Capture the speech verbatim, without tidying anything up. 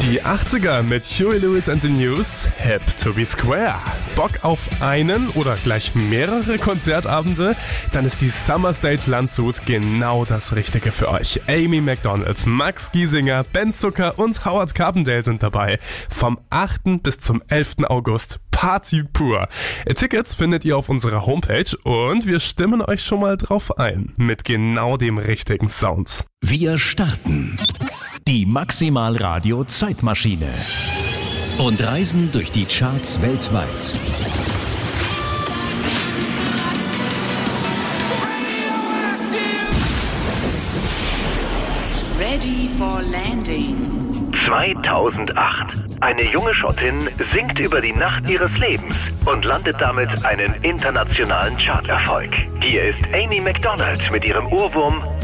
Die achtziger mit Huey Lewis and the News, Hip to be Square. Bock auf einen oder gleich mehrere Konzertabende? Dann ist die Summer Stage Landshut genau das Richtige für euch. Amy Macdonald, Max Giesinger, Ben Zucker und Howard Carpendale sind dabei. Vom achten bis zum elften August. Party pur. Tickets findet ihr auf unserer Homepage und wir stimmen euch schon mal drauf ein. Mit genau dem richtigen Sound. Wir starten die Maximal Radio Zeitmaschine und reisen durch die Charts weltweit. Ready for landing. zweitausendacht. Eine junge Schottin singt über die Nacht ihres Lebens und landet damit einen internationalen Charterfolg. Hier ist Amy Macdonald mit ihrem Ohrwurm